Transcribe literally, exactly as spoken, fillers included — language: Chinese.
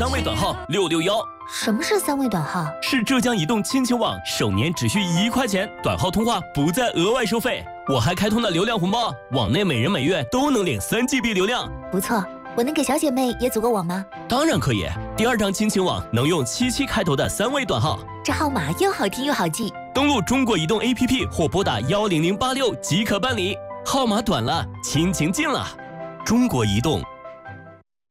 三位短号六六幺。 什么是三位短号？ 是浙江移动亲情网，首年只需一块钱，短号通话不再额外收费。我还开通了流量红包，网内每人每月都能领三 G B 流量。 不错，我能给小姐妹也组个网吗？ 当然可以，第二张亲情网能用七七开头的三位短号， 这号码又好听又好记。 登录中国移动 A P P 或拨打幺零零八六即可办理。号码短了，亲情近了。中国移动。